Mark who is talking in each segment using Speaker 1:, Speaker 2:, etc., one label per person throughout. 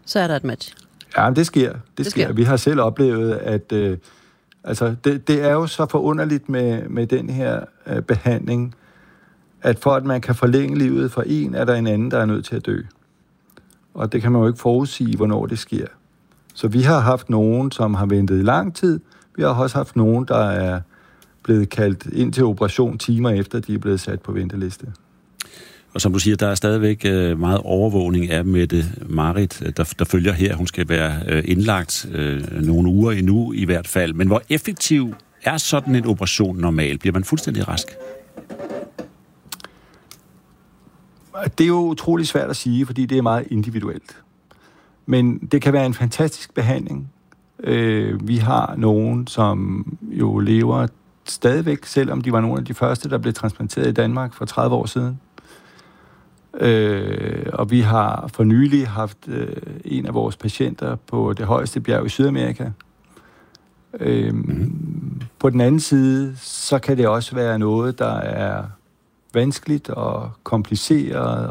Speaker 1: så er der et match.
Speaker 2: Ja, det sker. Det sker. Vi har selv oplevet, at det er jo så forunderligt med den her behandling, at for at man kan forlænge livet for en, er der en anden, der er nødt til at dø. Og det kan man jo ikke forudsige, hvornår det sker. Så vi har haft nogen, som har ventet i lang tid. Vi har også haft nogen, der er blevet kaldt ind til operation timer efter, de er blevet sat på venteliste.
Speaker 3: Og som du siger, der er stadigvæk meget overvågning af Mette Marit, der følger her. Hun skal være indlagt nogle uger endnu i hvert fald. Men hvor effektiv er sådan en operation normalt? Bliver man fuldstændig rask?
Speaker 2: Det er jo utrolig svært at sige, fordi det er meget individuelt. Men det kan være en fantastisk behandling. Vi har nogen, som jo lever stadigvæk, selvom de var nogle af de første, der blev transplanteret i Danmark for 30 år siden. Og vi har for nylig haft en af vores patienter på det højeste bjerg i Sydamerika. På den anden side, så kan det også være noget, der er vanskeligt og kompliceret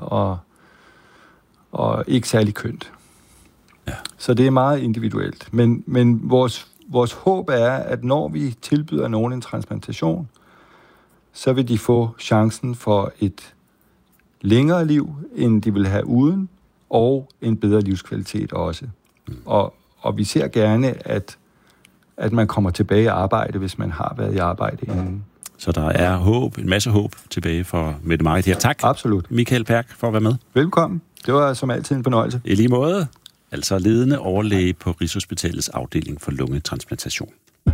Speaker 2: og ikke særlig kønt. Ja. Så det er meget individuelt. Men vores håb er, at når vi tilbyder nogen en transplantation, så vil de få chancen for et længere liv, end de vil have uden, og en bedre livskvalitet også. Og vi ser gerne, at man kommer tilbage i arbejde, hvis man har været i arbejde inden.
Speaker 3: Så der er håb, en masse håb tilbage for Mette Marit her. Tak.
Speaker 2: Absolut.
Speaker 3: Michael Perk for at være med.
Speaker 2: Velkommen. Det var som altid en fornøjelse.
Speaker 3: I lige måde. Altså ledende overlæge på Rigshospitalets afdeling for lungetransplantation.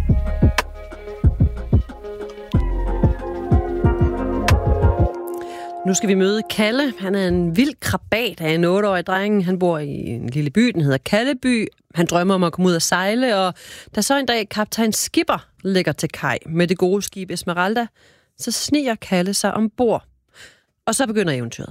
Speaker 1: Nu skal vi møde Kalle. Han er en vild krabat af en 8-årig dreng. Han bor i en lille by, den hedder Kalleby. Han drømmer om at komme ud og sejle, og da så en dag kaptajn Skipper lægger til kaj med det gode skib Esmeralda, så sniger Kalle sig ombord. Og så begynder eventyret.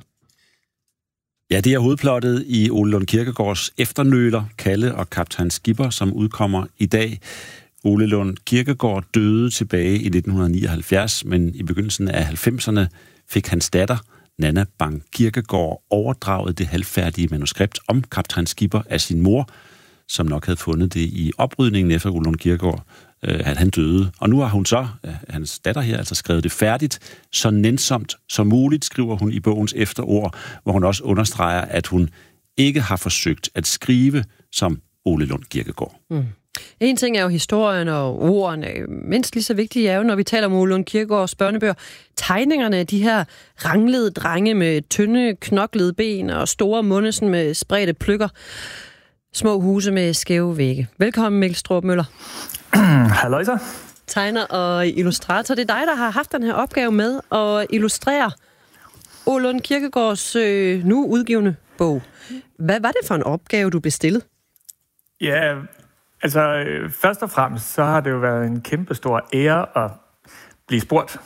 Speaker 3: Ja, det er hovedplottet i Ole Lund Kirkegaards Efternøler, Kalle og kaptajn Skipper, som udkommer i dag. Ole Lund Kirkegaard døde tilbage i 1979, men i begyndelsen af 90'erne fik hans datter, Nanna Bang Kirkegaard, overdraget det halvfærdige manuskript om kaptajn Skipper af sin mor, som nok havde fundet det i oprydningen efter Ole Lund Kirkegaard, at han døde. Og nu har hun så, hans datter her, altså skrevet det færdigt, så nænsomt som muligt, skriver hun i bogens efterord, hvor hun også understreger, at hun ikke har forsøgt at skrive som Ole Lund Kirkegaard.
Speaker 1: En ting er jo historien og ordene. Mindst lige så vigtigt er jo, når vi taler om Ole Lund Kirkegaards børnebøger, tegningerne af de her ranglede drenge med tynde, knoklede ben og store munde sådan med spredte pløkker. Små huse med skæve vægge. Velkommen, Mikkel Straarup Møller.
Speaker 4: Halløjsa.
Speaker 1: Tegner og illustrator. Det er dig, der har haft den her opgave med at illustrere Ole Lund Kirkegaards nu udgivende bog. Hvad var det for en opgave, du bestilte?
Speaker 4: Ja, altså først og fremmest, så har det jo været en kæmpe stor ære at blive spurgt.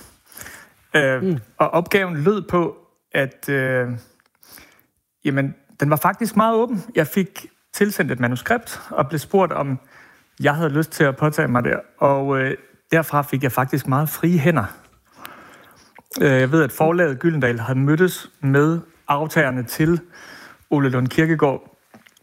Speaker 4: Og opgaven lød på, at jamen, den var faktisk meget åben. Jeg fik tilsendt et manuskript og blev spurgt, om jeg havde lyst til at påtage mig det. Og derfra fik jeg faktisk meget frie hænder. Jeg ved, at forlaget Gyldendal havde mødtes med aftagerne til Ole Lund Kirkegaard,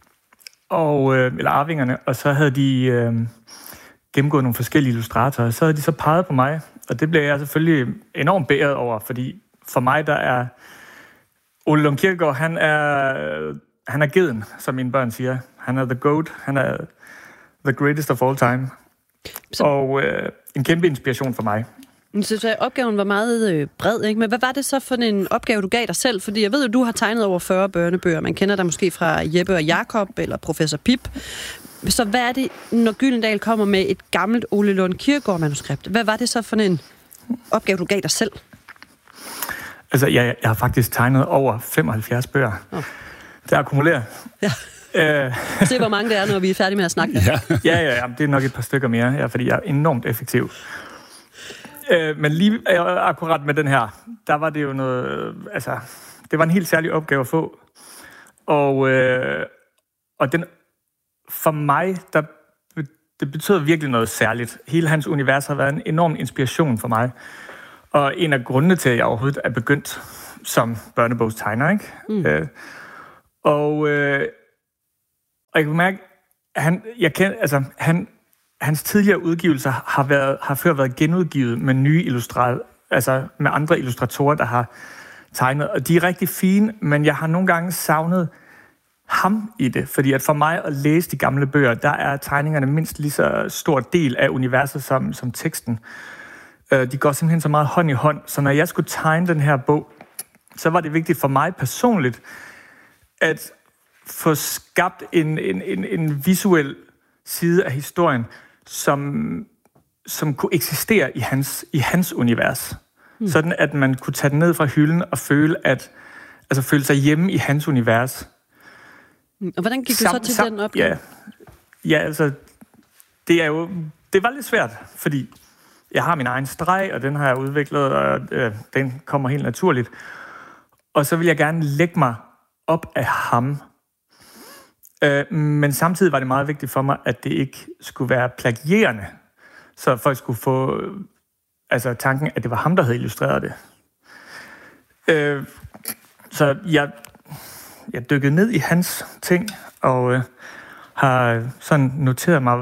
Speaker 4: eller arvingerne, og så havde de gennemgået nogle forskellige illustratorer, og så havde de så peget på mig, og det blev jeg selvfølgelig enormt beæret over, fordi for mig, der er Ole Lund Kirkegaard, han er geden, som mine børn siger. Han er the goat, han er the greatest of all time. Og en kæmpe inspiration for mig.
Speaker 1: Så opgaven var meget bred, ikke? Men hvad var det så for en opgave, du gav dig selv? Fordi jeg ved jo, du har tegnet over 40 børnebøger. Man kender dig måske fra Jeppe og Jakob eller Professor Pip. Så hvad er det, når Gyldendal kommer med et gammelt Ole Lund Kirkegaard-manuskript? Hvad var det så for en opgave, du gav dig selv?
Speaker 4: Altså, jeg har faktisk tegnet over 75 bøger. Det akkumulerer.
Speaker 1: Ja. Se, hvor mange det er, når vi er færdige med at snakke.
Speaker 4: Ja, det er nok et par stykker mere, fordi jeg er enormt effektiv. Men lige akkurat med den her, der var det jo noget, altså, det var en helt særlig opgave at få. Og den, for mig, det betyder virkelig noget særligt. Hele hans univers har været en enorm inspiration for mig. Og en af grundene til, at jeg overhovedet er begyndt som børnebogstegner, ikke? jeg kan mærke, hans tidligere udgivelser har før været genudgivet med nye illustratorer, altså med andre illustratorer, der har tegnet, og de er rigtig fine, men jeg har nogle gange savnet ham i det, fordi at for mig at læse de gamle bøger, der er tegningerne mindst lige så stor del af universet som teksten. De går simpelthen så meget hånd i hånd, så når jeg skulle tegne den her bog, så var det vigtigt for mig personligt, at få skabt en visuel side af historien, som kunne eksistere i hans univers. Sådan at man kunne tage den ned fra hylden og føle sig hjemme i hans univers.
Speaker 1: Og hvordan gik du så til den opgave?
Speaker 4: Ja, altså, det var lidt svært, fordi jeg har min egen streg, og den har jeg udviklet, og den kommer helt naturligt. Og så vil jeg gerne lægge mig op af ham. Men samtidig var det meget vigtigt for mig, at det ikke skulle være plagierende, så folk skulle få tanken, at det var ham, der havde illustreret det. Så jeg dykkede ned i hans ting, og har sådan noteret mig,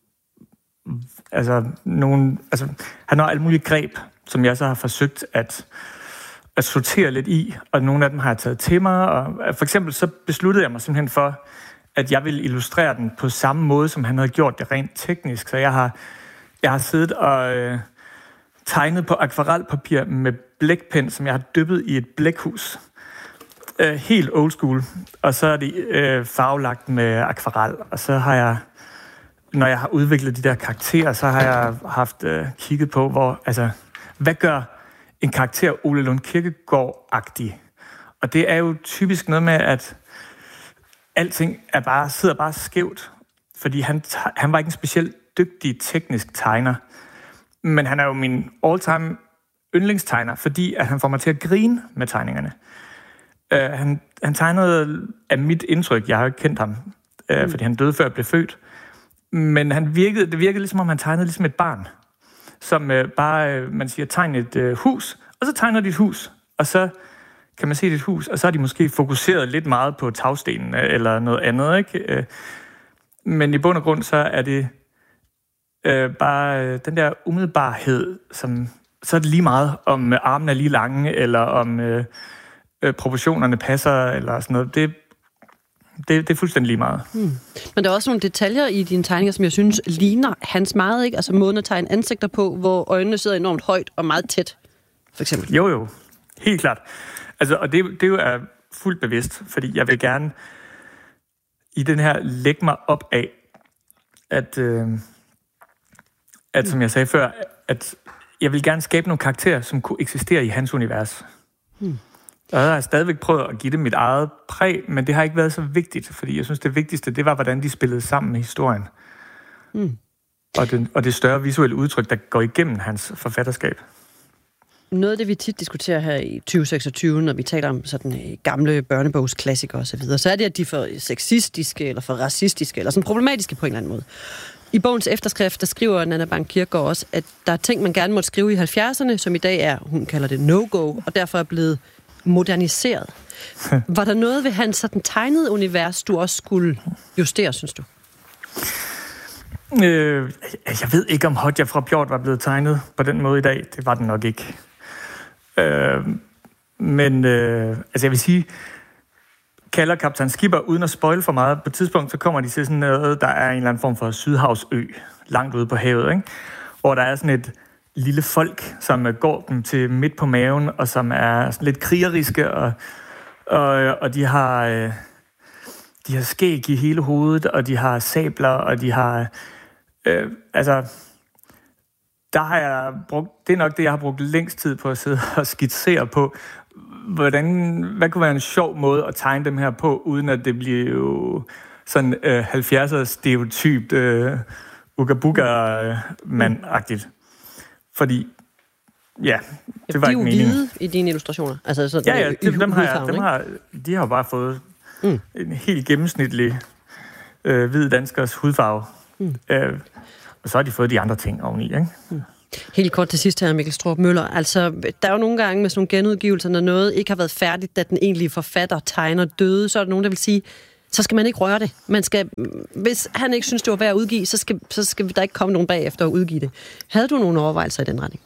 Speaker 4: han har alle mulige greb, som jeg så har forsøgt at sortere lidt i, og nogle af dem har jeg taget til mig, og for eksempel så besluttede jeg mig simpelthen for, at jeg ville illustrere den på samme måde, som han havde gjort det rent teknisk, så jeg har siddet og tegnet på akvarelpapir med blækpen, som jeg har dyppet i et blækhus. Helt old school. Og så er det farvelagt med akvarel. Og så har jeg, når jeg har udviklet de der karakterer, så har jeg haft kigget på, hvad gør en karakter Ole Lund Kirkegaard-agtig? Og det er jo typisk noget med, at alting sidder bare skævt. Fordi han var ikke en specielt dygtig teknisk tegner. Men han er jo min all-time yndlingstegner, fordi at han får mig til at grine med tegningerne. Han tegnede af mit indtryk, jeg har ikke kendt ham, fordi han døde før jeg blev født, men det virkede ligesom om han tegnede ligesom et barn, som man siger, tegn et hus, og så tegner de et hus, og så kan man se dit hus, og så har de måske fokuseret lidt meget på tagstenen eller noget andet, ikke? Men i bund og grund, så er det bare den der umiddelbarhed, så er det lige meget, om armene er lige lange, eller om proportionerne passer, eller sådan noget. Det er fuldstændig lige meget.
Speaker 1: Men der er også nogle detaljer i dine tegninger, som jeg synes ligner hans meget, ikke? Altså måden at tegne ansigter på, hvor øjnene sidder enormt højt og meget tæt, for eksempel.
Speaker 4: Jo. Helt klart. Altså, og det jo er fuldt bevidst, fordi jeg vil gerne i den her lægge mig op af, at som jeg sagde før, at jeg vil gerne skabe nogle karakterer, som kunne eksistere i hans univers. Og jeg har stadigvæk prøvet at give det mit eget præg, men det har ikke været så vigtigt, fordi jeg synes, det vigtigste, det var, hvordan de spillede sammen med historien. Og det større visuelle udtryk, der går igennem hans forfatterskab.
Speaker 1: Noget af det, vi tit diskuterer her i 2026, når vi taler om sådan gamle børnebogsklassikere osv., så er det, at de er for sexistiske, eller for racistiske, eller sådan problematiske på en eller anden måde. I bogens efterskrift, der skriver Nanna Bang Kirkegaard også, at der er ting, man gerne måtte skrive i 70'erne, som i dag er, hun kalder det no-go, og derfor er blevet moderniseret. Var der noget ved hans sådan tegnede univers, du også skulle justere, synes du?
Speaker 4: Jeg ved ikke, om Hodja fra Pjort var blevet tegnet på den måde i dag. Det var den nok ikke. Men jeg vil sige, kalder kaptajn Skipper, uden at spoil for meget, på et tidspunkt, så kommer de til sådan noget, der er en eller anden form for Sydhavsø, langt ude på havet, ikke? Hvor der er sådan et lille folk, som går dem til midt på maven, og som er sådan lidt krigeriske, og de har skæg i hele hovedet, og de har sabler, og de har... der har jeg brugt... Det er nok det, jeg har brugt længst tid på at sidde og skitsere på, hvad kunne være en sjov måde at tegne dem her på, uden at det bliver jo sådan 70'er stereotypt ugabuga-mand-agtigt. Fordi, ja, det var ikke meningen. De er jo hvide
Speaker 1: i dine illustrationer. Altså sådan,
Speaker 4: ja, de har jo bare fået en helt gennemsnitlig hvid danskers hudfarve. Og så har de fået de andre ting oveni, ikke?
Speaker 1: Helt kort til sidst her, Mikkel Straarup Møller. Altså, der er jo nogle gange med sådan nogle genudgivelser, når noget ikke har været færdigt, da den egentlige forfatter tegner døde, så er der nogen, der vil sige, så skal man ikke røre det. Hvis han ikke synes, det var værd at udgive, så skal der ikke komme nogen bagefter at udgive det. Havde du nogle overvejelser i den retning?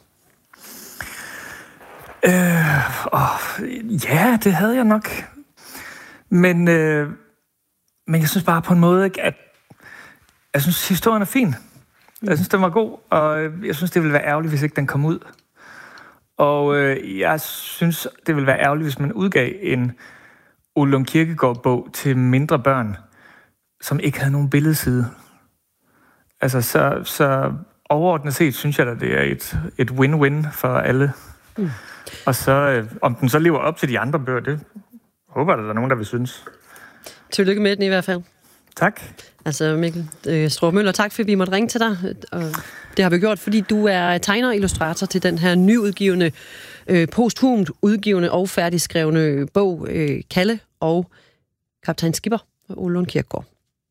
Speaker 4: Ja, det havde jeg nok. Men jeg synes bare på en måde, ikke, at jeg synes, historien er fin. Jeg synes, den var god, og jeg synes, det ville være ærgerligt, hvis ikke den kom ud. Og jeg synes, det ville være ærgerligt, hvis man udgav en Ole Lund Kirkegaard-bog til mindre børn, som ikke havde nogen billedside. Altså, så overordnet set synes jeg, at det er et win-win for alle. Mm. Og så, om den så lever op til de andre bøger, det håber der er nogen, der vil synes.
Speaker 1: Tillykke med den i hvert fald.
Speaker 4: Tak.
Speaker 1: Altså Mikkel Straarup Møller, tak fordi vi måtte ringe til dig. Og det har vi gjort, fordi du er tegner og illustrator til den her nyudgivende, posthumt udgivende og færdigskrevne bog, Kalle og Kaptajn Skipper og Ole Lund Kirkegaard.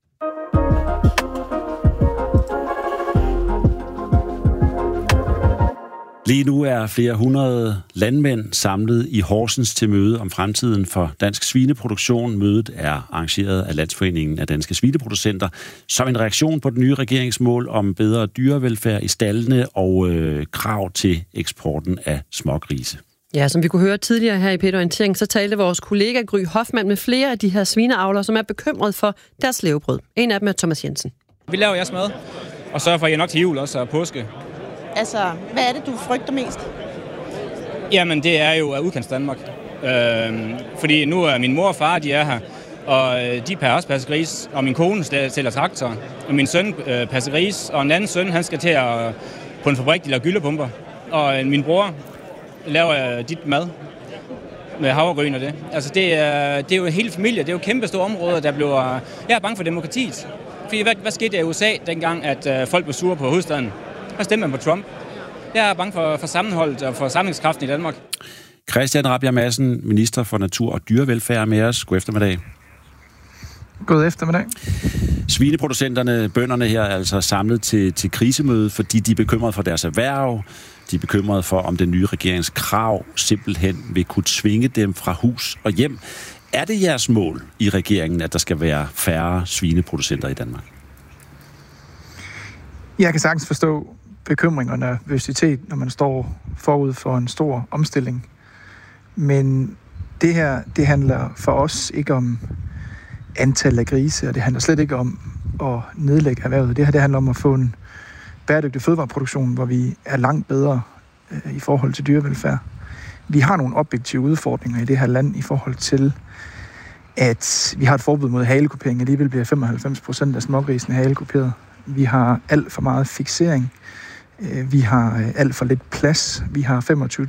Speaker 3: Lige nu er flere hundrede landmænd samlet i Horsens til møde om fremtiden for dansk svineproduktion. Mødet er arrangeret af Landsforeningen af Danske Svineproducenter som en reaktion på den nye regeringsmål om bedre dyrevelfærd i staldene og krav til eksporten af smågrise.
Speaker 1: Ja, som vi kunne høre tidligere her i P1 Orientering, så talte vores kollega Gry Hoffmann med flere af de her svineavlere, som er bekymret for deres levebrød. En af dem er Thomas Jensen.
Speaker 5: Vi laver jeres mad, og sørger for, at I er nok til jul også og påske.
Speaker 6: Altså, hvad er det, du frygter mest?
Speaker 5: Jamen, det er jo af udkants Danmark. Fordi nu er min mor og far, de er her, og de også passe gris, og min kone sælger traktor, og min søn passer gris, og en anden søn, han skal til at på en fabrik, de laver gyldepumper, og min bror laver dit mad med havregryn og det. Altså, det er jo hele familie, det er jo kæmpe store områder, der bliver... Jeg er bange for demokratiet. Fordi hvad skete der i USA, dengang, at folk blev sure på hovedstaden? Hvad stemte man på Trump? Jeg er bange for sammenholdet og for samlingskraften i Danmark.
Speaker 3: Christian Rabjerg Madsen, minister for natur og dyrevelfærd med os. God eftermiddag.
Speaker 7: God eftermiddag.
Speaker 3: Svineproducenterne, bønderne her, er altså samlet til krisemøde, fordi de er bekymrede for deres erhverv. De er bekymrede for, om den nye regerings krav simpelthen vil kunne tvinge dem fra hus og hjem. Er det jeres mål i regeringen, at der skal være færre svineproducenter i Danmark?
Speaker 7: Jeg kan sagtens forstå bekymring og nervøsitet, når man står forud for en stor omstilling. Men det her, det handler for os ikke om antal af grise, og det handler slet ikke om at nedlægge erhvervet. Det her, det handler om at få en bæredygtig fødevareproduktion, hvor vi er langt bedre i forhold til dyrevelfærd. Vi har nogle objektive udfordringer i det her land i forhold til, at vi har et forbud mod halekupering. Alligevel bliver 95% af smågrisene halekuperet. Vi har alt for meget fiksering. Vi har alt for lidt plads. Vi har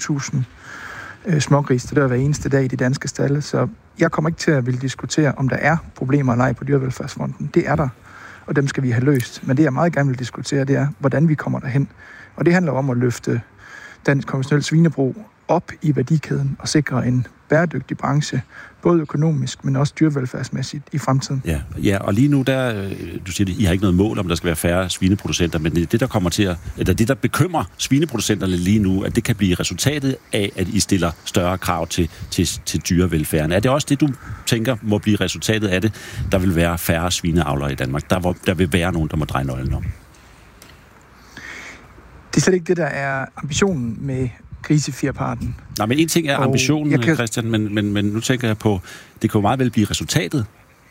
Speaker 7: 25.000 smågris, der dør hver eneste dag i de danske stalde. Så jeg kommer ikke til at ville diskutere, om der er problemer eller ej på dyrevelfærdsfronten. Det er der, og dem skal vi have løst. Men det, jeg meget gerne vil diskutere, det er, hvordan vi kommer derhen. Og det handler om at løfte dansk konventionel svinebrug op i værdikæden og sikre en bæredygtig branche, både økonomisk, men også dyrevelfærdsmæssigt i fremtiden.
Speaker 3: Ja, og lige nu, du siger, I har ikke noget mål om, der skal være færre svineproducenter, men det, der kommer til det, der bekymrer svineproducenterne lige nu, at det kan blive resultatet af, at I stiller større krav til dyrevelfærden. Er det også det, du tænker må blive resultatet af det, der vil være færre svineavlere i Danmark? Der vil være nogen, der må dreje nøglen om?
Speaker 7: Det er slet ikke det, der er ambitionen med grisefjerparten.
Speaker 3: Nej, men en ting er ambitionen, Christian, men nu tænker jeg på, det kan jo meget vel blive resultatet.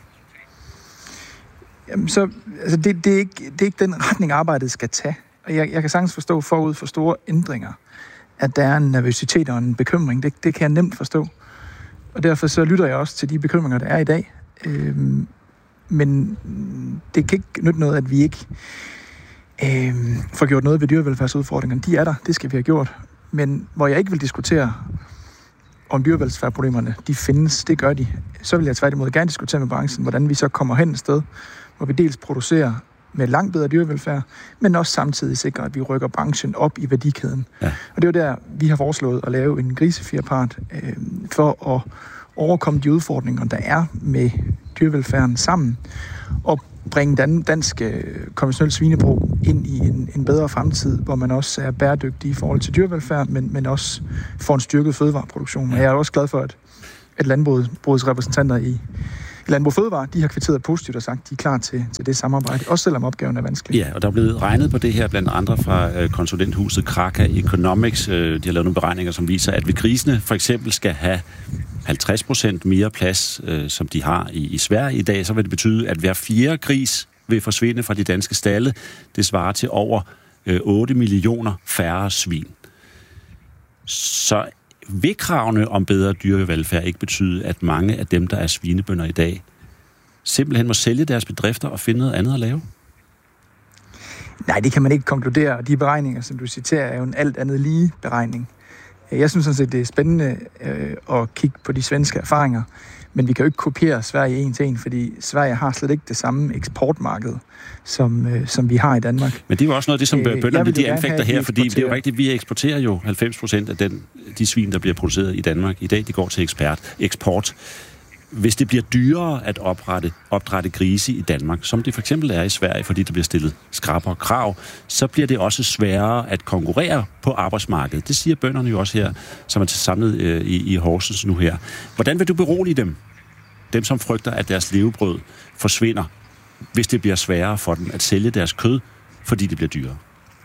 Speaker 7: Jamen, så, altså det er ikke den retning, arbejdet skal tage. Og jeg kan sagtens forstå forud for store ændringer, at der er en nervøsitet og en bekymring. Det kan jeg nemt forstå. Og derfor så lytter jeg også til de bekymringer, der er i dag. Men det kan ikke nytte noget, at vi ikke får gjort noget ved dyrevelfærdsudfordringerne. De er der, det skal vi have gjort. Men hvor jeg ikke vil diskutere, om dyrevelfærdsproblemerne, de findes, det gør de. Så vil jeg tværtimod gerne diskutere med branchen, hvordan vi så kommer hen et sted, hvor vi dels producerer med langt bedre dyrevelfærd, men også samtidig sikrer, at vi rykker branchen op i værdikæden. Ja. Og det er jo der, vi har foreslået at lave en grisefjerpart for at overkomme de udfordringer, der er med dyrevelfærden sammen, og bringe dansk konventionel svinebrug ind i en bedre fremtid, hvor man også er bæredygtig i forhold til dyrevelfærd, men også får en styrket fødevareproduktion. Og jeg er også glad for, at landbrugets repræsentanter Landbrug Fødevare, de har kvitteret positivt og sagt, at de er klar til det samarbejde, også selvom opgaven er vanskelig.
Speaker 3: Ja, og der er blevet regnet på det her blandt andre fra konsulenthuset Kraka Economics. De har lavet nogle beregninger, som viser, at hvis grisene for eksempel skal have 50% mere plads, som de har i Sverige i dag, så vil det betyde, at hver 4. gris vil forsvinde fra de danske stalde. Det svarer til over 8 millioner færre svin. Så vil kravene om bedre dyrevelfærd ikke betyde, at mange af dem, der er svinebønder i dag, simpelthen må sælge deres bedrifter og finde noget andet at lave?
Speaker 7: Nej, det kan man ikke konkludere. De beregninger, som du citerer, er jo en alt andet lige beregning. Jeg synes sådan set, det er spændende at kigge på de svenske erfaringer, men vi kan jo ikke kopiere Sverige en til en, fordi Sverige har slet ikke det samme eksportmarked, som vi har i Danmark.
Speaker 3: Men det er jo også noget af det, som bønderne de anfægter her, fordi det er jo rigtigt, vi eksporterer jo 90% af de svin, der bliver produceret i Danmark. I dag, de går til eksport. Hvis det bliver dyrere at opdrætte grise i Danmark, som det for eksempel er i Sverige, fordi der bliver stillet skrappere krav, så bliver det også sværere at konkurrere på arbejdsmarkedet. Det siger bønderne jo også her, som er samlet i Horsens nu her. Hvordan vil du berolige dem? Dem, som frygter, at deres levebrød forsvinder, hvis det bliver sværere for dem at sælge deres kød, fordi det bliver dyrere?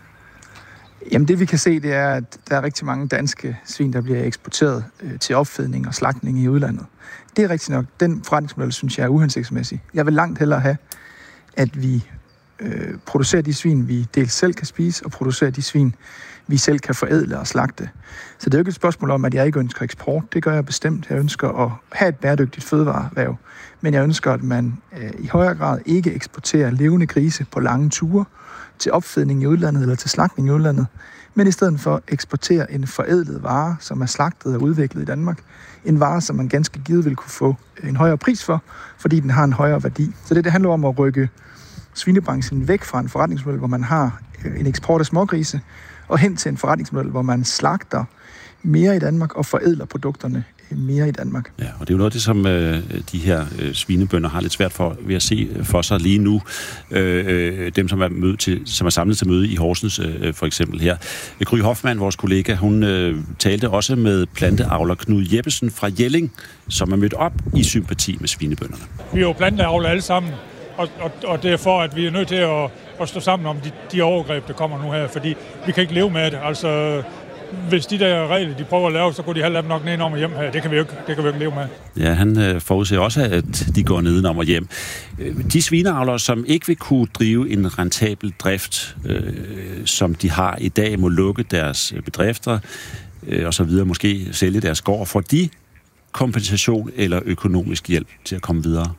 Speaker 7: Jamen det vi kan se, det er, at der er rigtig mange danske svin, der bliver eksporteret til opfedning og slagtning i udlandet. Det er rigtigt nok. Den forretningsmodel, synes jeg, er uhensigtsmæssig. Jeg vil langt hellere have, at vi producerer de svin, vi dels selv kan spise, og producerer de svin, vi selv kan forædle og slagte. Så det er jo ikke et spørgsmål om, at jeg ikke ønsker eksport. Det gør jeg bestemt. Jeg ønsker at have et bæredygtigt fødevareerhverv. Men jeg ønsker, at man i højere grad ikke eksporterer levende grise på lange ture til opfedning i udlandet eller til slagtning i udlandet, men i stedet for eksportere en forædlet vare, som er slagtet og udviklet i Danmark. En vare, som man ganske givet vil kunne få en højere pris for, fordi den har en højere værdi. Så det handler om at rykke svinebranchen væk fra en forretningsmodel, hvor man har en eksport af smågrise, og hen til en forretningsmodel, hvor man slagter mere i Danmark og forædler produkterne mere i Danmark. Ja,
Speaker 3: og det er jo noget af det, som de her svinebønder har lidt svært for ved at se for sig lige nu. Dem, som er samlet til møde i Horsens, for eksempel her. Gry Hoffmann, vores kollega, hun talte også med planteavler Knud Jeppesen fra Jelling, som er mødt op i sympati med svinebønderne.
Speaker 8: Vi er jo planteavler alle sammen, og det er for, at vi er nødt til at stå sammen om de overgreb, der kommer nu her, fordi vi kan ikke leve med det. Altså, hvis de der regler, de prøver at lave, så går de halvt nok nedenom og hjem her. Det kan vi jo ikke leve med.
Speaker 3: Ja, han forudser også, at de går nedenom og hjem. De svineavlere, som ikke vil kunne drive en rentabel drift, som de har i dag, må lukke deres bedrifter og så videre, måske sælge deres gård. Får de kompensation eller økonomisk hjælp til at komme videre?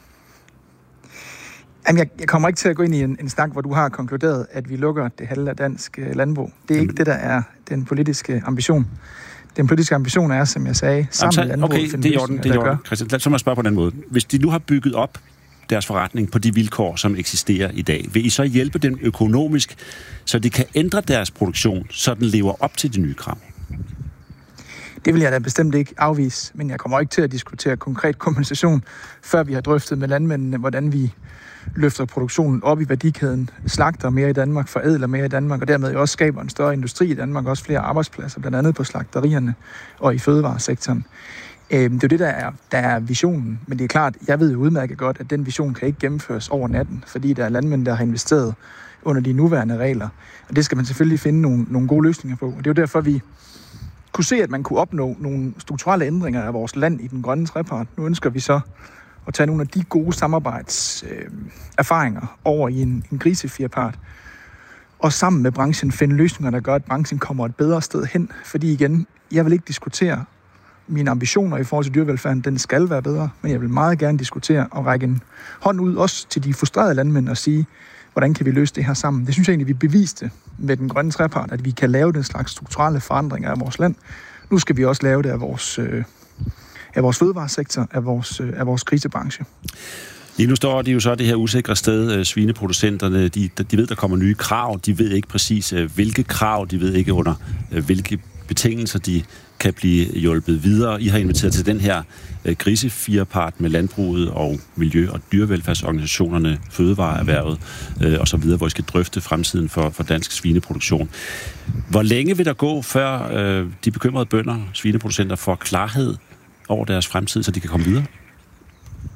Speaker 7: Jamen, jeg kommer ikke til at gå ind i en snak, hvor du har konkluderet, at vi lukker det halve af dansk landbrug. Det er ikke det, der er den politiske ambition. Den politiske ambition er, som jeg sagde, sammen med landbrug.
Speaker 3: Okay, det er i orden. Christian, lad mig spørge på den måde. Hvis de nu har bygget op deres forretning på de vilkår, som eksisterer i dag, vil I så hjælpe dem økonomisk, så de kan ændre deres produktion, så den lever op til de nye krav?
Speaker 7: Det vil jeg da bestemt ikke afvise, men jeg kommer ikke til at diskutere konkret kompensation, før vi har drøftet med landmændene, hvordan vi løfter produktionen op i værdikæden, slagter mere i Danmark, forædler mere i Danmark, og dermed også skaber en større industri i Danmark, også flere arbejdspladser, blandt andet på slagterierne og i fødevaresektoren. Det er jo det, der er visionen, men det er klart, jeg ved jo udmærket godt, at den vision kan ikke gennemføres over natten, fordi der er landmænd, der har investeret under de nuværende regler, og det skal man selvfølgelig finde nogle gode løsninger på, og det er jo derfor, vi kunne se, at man kunne opnå nogle strukturelle ændringer af vores land i den grønne trepart. Nu ønsker vi så at tage nogle af de gode samarbejdserfaringer over i en grisefirpart, og sammen med branchen finde løsninger, der gør, at branchen kommer et bedre sted hen. Fordi igen, jeg vil ikke diskutere mine ambitioner i forhold til dyrevelfærden. Den skal være bedre, men jeg vil meget gerne diskutere og række en hånd ud også til de frustrerede landmænd og sige, hvordan kan vi løse det her sammen. Det synes jeg egentlig, vi beviste med den grønne trepart, at vi kan lave den slags strukturelle forandringer af vores land. Nu skal vi også lave det af vores fødevaresektor, af vores krisebranche.
Speaker 3: Lige nu står de jo så det her usikre sted, svineproducenterne, de ved, der kommer nye krav, de ved ikke præcis, hvilke krav, de ved ikke under hvilke betingelser, de kan blive hjulpet videre. I har inviteret til den her grisefirpart med landbruget og miljø- og dyrevelfærdsorganisationerne, fødevareerhvervet og så videre, hvor I skal drøfte fremtiden for dansk svineproduktion. Hvor længe vil der gå, før de bekymrede bønder, svineproducenter, får klarhed over deres fremtid, så de kan komme videre?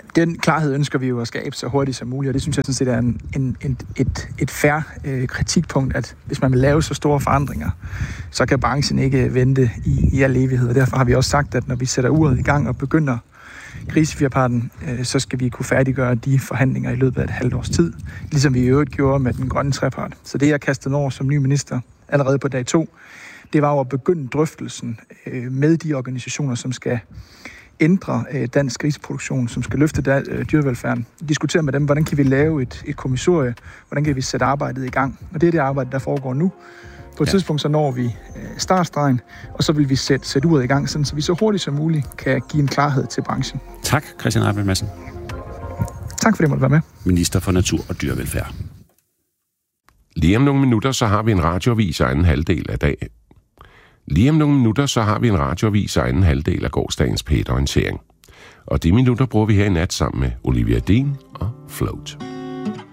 Speaker 7: Den klarhed ønsker vi jo at skabe så hurtigt som muligt, og det synes jeg sådan set er et fair kritikpunkt, at hvis man vil lave så store forandringer, så kan branchen ikke vente i al evighed. Og derfor har vi også sagt, at når vi sætter uret i gang og begynder krisefirparten, så skal vi kunne færdiggøre de forhandlinger i løbet af et halvt års tid, ligesom vi i øvrigt gjorde med den grønne trepart. Så det, jeg kastede over som ny minister allerede på dag 2, det var jo at begynde drøftelsen med de organisationer, som skal ændre dansk griseproduktion, som skal løfte dyrevelfærden. Diskutere med dem, hvordan kan vi lave et kommissorie, hvordan kan vi sætte arbejdet i gang. Og det er det arbejde, der foregår nu. På et tidspunkt så når vi startstregen, og så vil vi sætte uret i gang, så vi så hurtigt som muligt kan give en klarhed til branchen.
Speaker 3: Tak, Christian Rabjerg Madsen.
Speaker 7: Tak for det, måtte være med.
Speaker 3: Minister for Natur og Dyrevelfærd.
Speaker 9: Lige om nogle minutter, så har vi en radioavis af anden halvdel af dag. Lige om nogle minutter, så har vi en radioavis af anden halvdel af gårsdagens P1-orientering. Og de minutter bruger vi her i nat sammen med Olivia Dean og Float.